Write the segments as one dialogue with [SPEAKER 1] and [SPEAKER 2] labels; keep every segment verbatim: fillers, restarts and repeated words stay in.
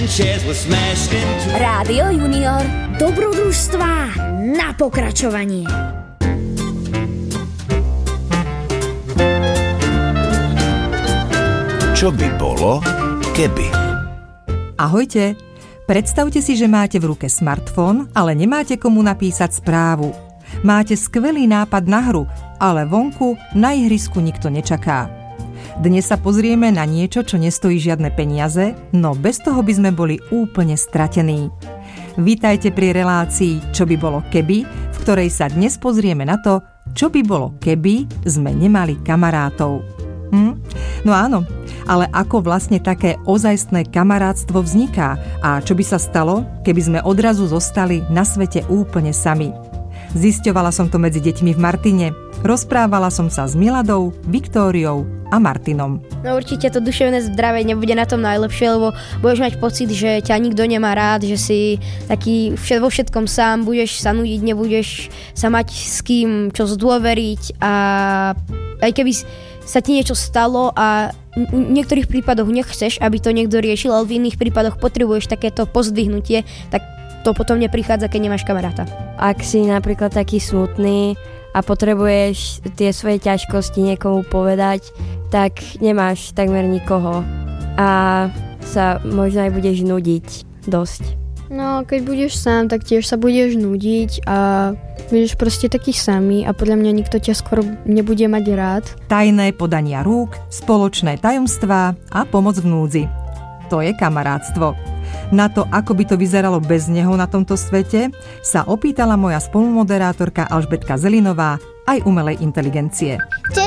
[SPEAKER 1] and chairs were smashed into.
[SPEAKER 2] Rádio Junior. Dobrodružstvá na pokračovanie.
[SPEAKER 3] Čo by bolo, keby?
[SPEAKER 4] Ahojte, predstavte si, že máte v ruke smartfón, ale nemáte komu napísať správu. Máte skvelý nápad na hru, ale vonku na ihrisku nikto nečaká. Dnes sa pozrieme na niečo, čo nestojí žiadne peniaze, no bez toho by sme boli úplne stratení. Vítajte pri relácii Čo by bolo keby, v ktorej sa dnes pozrieme na to, čo by bolo keby sme nemali kamarátov. Hm? No áno, ale ako vlastne také ozajstné kamarátstvo vzniká a čo by sa stalo, keby sme odrazu zostali na svete úplne sami? Zisťovala som to medzi deťmi v Martine. Rozprávala som sa s Miladou, Viktóriou a Martinom.
[SPEAKER 5] No určite to duševné zdravie nebude na tom najlepšie, lebo budeš mať pocit, že ťa nikto nemá rád, že si taký vo všetkom sám, budeš sa nudiť, nebudeš sa mať s kým čo zdôveriť a aj keby sa ti niečo stalo a v niektorých prípadoch nechceš, aby to niekto riešil, ale v iných prípadoch potrebuješ takéto pozdvihnutie, tak to potom neprichádza, keď nemáš kamaráta.
[SPEAKER 6] Ak si napríklad taký smutný a potrebuješ tie svoje ťažkosti niekomu povedať, tak nemáš takmer nikoho a sa možno aj budeš nudiť dosť.
[SPEAKER 7] No, keď budeš sám, tak tiež sa budeš nudiť a budeš proste taký samý a podľa mňa nikto ťa skoro nebude mať rád.
[SPEAKER 4] Tajné podania rúk, spoločné tajomstvá a pomoc v núdzi. To je kamarátstvo. Na to, ako by to vyzeralo bez neho na tomto svete, sa opýtala moja spolumoderátorka Alžbetka Zelinová aj umelej inteligencie.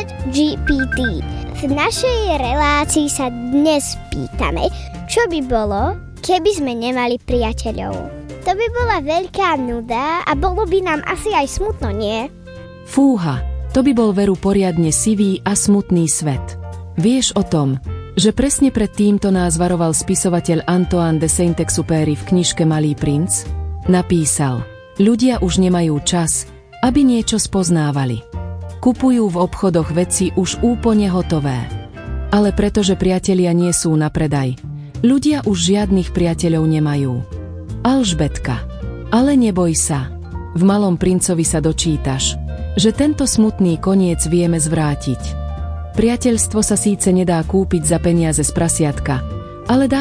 [SPEAKER 8] ChatGPT. V našej relácii sa dnes pýtame, čo by bolo, keby sme nemali priateľov. To by bola veľká nuda a bolo by nám asi aj smutno, nie?
[SPEAKER 9] Fúha, to by bol veru poriadne sivý a smutný svet. Vieš o tom, že presne pred týmto nás varoval spisovateľ Antoine de Saint-Exupéry v knižke Malý princ? Napísal: ľudia už nemajú čas, aby niečo spoznávali. Kupujú v obchodoch veci už úplne hotové. Ale pretože priatelia nie sú na predaj, ľudia už žiadnych priateľov nemajú. Alžbetka, ale neboj sa. V Malom princovi sa dočítaš, že tento smutný koniec vieme zvrátiť. Priateľstvo sa síce nedá kúpiť za peniaze z prasiatka, ale dá